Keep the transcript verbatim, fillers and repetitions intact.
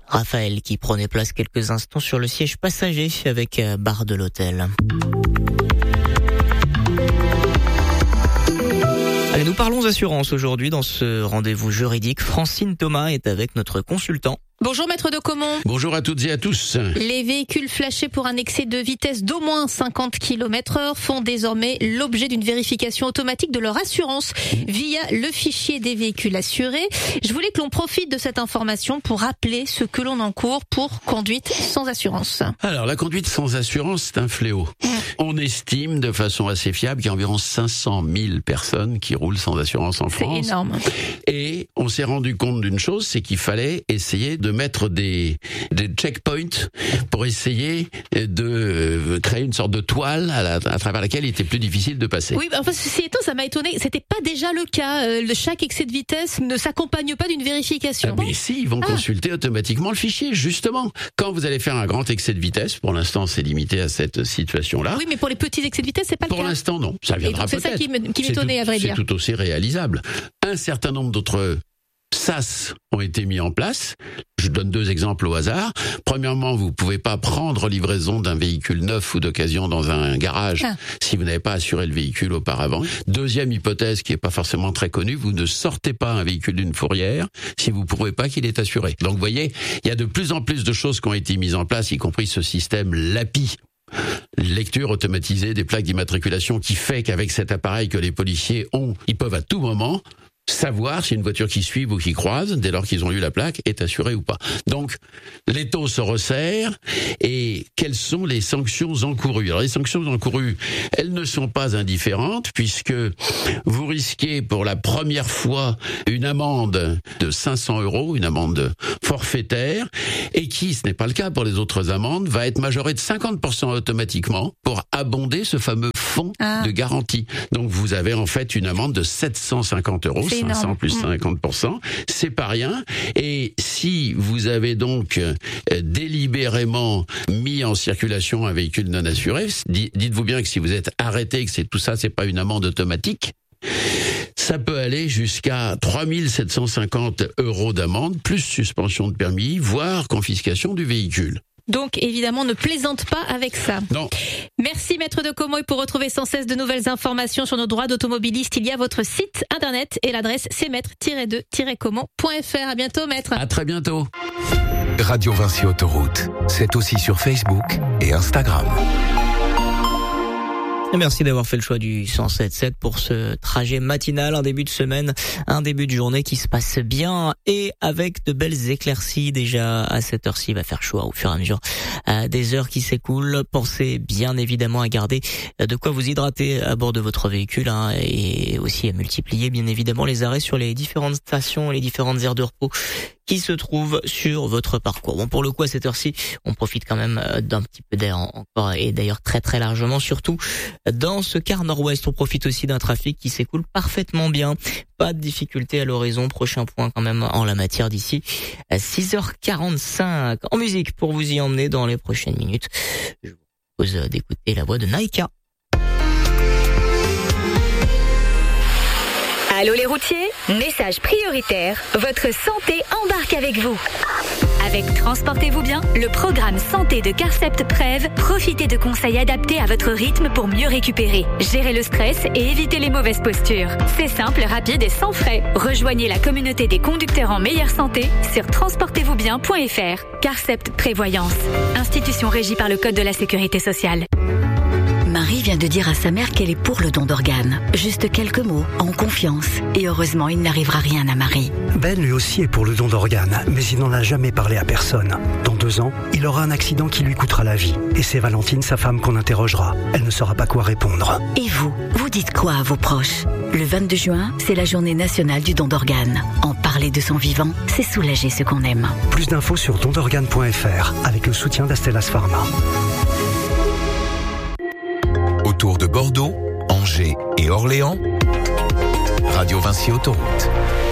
Raphaël qui prenait place quelques instants sur le siège passager avec bar de l'hôtel. Allez, nous parlons assurance aujourd'hui dans ce rendez-vous juridique. Francine Thomas est avec notre consultant. Bonjour maître de Caumont. Bonjour à toutes et à tous. Les véhicules flashés pour un excès de vitesse d'au moins cinquante kilomètres heure font désormais l'objet d'une vérification automatique de leur assurance via le fichier des véhicules assurés. Je voulais que l'on profite de cette information pour rappeler ce que l'on encourt pour conduite sans assurance. Alors, la conduite sans assurance, c'est un fléau. Mmh. On estime de façon assez fiable qu'il y a environ cinq cent mille personnes qui roulent sans assurance en France. C'est énorme. Et on s'est rendu compte d'une chose, c'est qu'il fallait essayer de mettre des, des checkpoints pour essayer de créer une sorte de toile à, la, à travers laquelle il était plus difficile de passer. Oui, enfin, ceci étant, ça m'a étonné. C'était pas déjà le cas. Euh, le, chaque excès de vitesse ne s'accompagne pas d'une vérification. Ah, mais si, ils vont ah. consulter automatiquement le fichier, justement. Quand vous allez faire un grand excès de vitesse, pour l'instant, c'est limité à cette situation-là. Oui, mais pour les petits excès de vitesse, c'est pas le pour cas. Pour l'instant, non. Ça viendra peut-être. C'est ça qui m'étonnait, à vrai dire. C'est tout aussi réalisable. Un certain nombre d'autres S A S ont été mis en place. Je donne deux exemples au hasard. Premièrement, vous pouvez pas prendre livraison d'un véhicule neuf ou d'occasion dans un garage ah. si vous n'avez pas assuré le véhicule auparavant. Deuxième hypothèse qui est pas forcément très connue, vous ne sortez pas un véhicule d'une fourrière si vous ne prouvez pas qu'il est assuré. Donc vous voyez, il y a de plus en plus de choses qui ont été mises en place, y compris ce système L A P I. Lecture automatisée des plaques d'immatriculation qui fait qu'avec cet appareil que les policiers ont, ils peuvent à tout moment savoir si une voiture qui suit ou qui croise, dès lors qu'ils ont eu la plaque, est assurée ou pas. Donc, les taux se resserrent et quelles sont les sanctions encourues? Alors, les sanctions encourues, elles ne sont pas indifférentes puisque vous risquez pour la première fois une amende de cinq cents euros, une amende forfaitaire, et qui, ce n'est pas le cas pour les autres amendes, va être majorée de cinquante pour cent automatiquement pour abonder ce fameux fonds ah. de garantie. Donc, vous avez en fait une amende de sept cent cinquante euros. cinq cents plus cinquante pour cent, c'est pas rien. Et si vous avez donc euh, délibérément mis en circulation un véhicule non assuré, dites-vous bien que si vous êtes arrêté, que c'est tout ça, c'est pas une amende automatique, ça peut aller jusqu'à trois mille sept cent cinquante euros d'amende, plus suspension de permis, voire confiscation du véhicule. Donc, évidemment, ne plaisante pas avec ça. Non. Merci, maître de Caumont. Et pour retrouver sans cesse de nouvelles informations sur nos droits d'automobiliste, il y a votre site internet et l'adresse c'est maître tiret de tiret caumont point f r. À bientôt, maître. À très bientôt. Radio Vinci Autoroute, c'est aussi sur Facebook et Instagram. Et merci d'avoir fait le choix du cent sept sept pour ce trajet matinal, un début de semaine, un début de journée qui se passe bien et avec de belles éclaircies déjà à cette heure-ci. Il va faire chaud au fur et à mesure euh, des heures qui s'écoulent. Pensez bien évidemment à garder de quoi vous hydrater à bord de votre véhicule hein, et aussi à multiplier bien évidemment les arrêts sur les différentes stations et les différentes aires de repos qui se trouvent sur votre parcours. Bon, pour le coup, à cette heure-ci, on profite quand même d'un petit peu d'air encore et d'ailleurs très très largement, surtout dans ce quart nord-ouest. On profite aussi d'un trafic qui s'écoule parfaitement bien. Pas de difficulté à l'horizon. Prochain point quand même en la matière d'ici à six heures quarante-cinq. En musique pour vous y emmener dans les prochaines minutes. Je vous propose d'écouter la voix de Naïka. Allô les routiers, message prioritaire, votre santé embarque avec vous. Avec Transportez-vous bien, le programme santé de Carcept Prev, profitez de conseils adaptés à votre rythme pour mieux récupérer, gérer le stress et éviter les mauvaises postures. C'est simple, rapide et sans frais. Rejoignez la communauté des conducteurs en meilleure santé sur transportez vous bien point f r. Carcept Prévoyance, institution régie par le Code de la Sécurité sociale. Marie vient de dire à sa mère qu'elle est pour le don d'organes. Juste quelques mots, en confiance. Et heureusement, il n'arrivera rien à Marie. Ben lui aussi est pour le don d'organes, mais il n'en a jamais parlé à personne. Dans deux ans, il aura un accident qui lui coûtera la vie. Et c'est Valentine, sa femme, qu'on interrogera. Elle ne saura pas quoi répondre. Et vous, vous dites quoi à vos proches? Le vingt-deux juin, c'est la journée nationale du don d'organes. En parler de son vivant, c'est soulager ce qu'on aime. Plus d'infos sur don d'organes point f r, avec le soutien d'Astellas Pharma. Autour de Bordeaux, Angers et Orléans, Radio Vinci Autoroute.